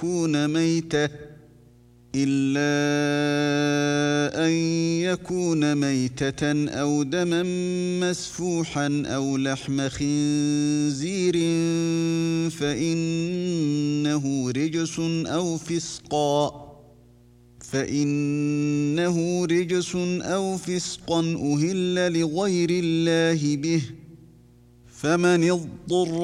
يكون ميتة أو دما مسفوحا أو لحم خنزير فإنه رجس أو فسقا أهل لغير الله به، فمن اضطر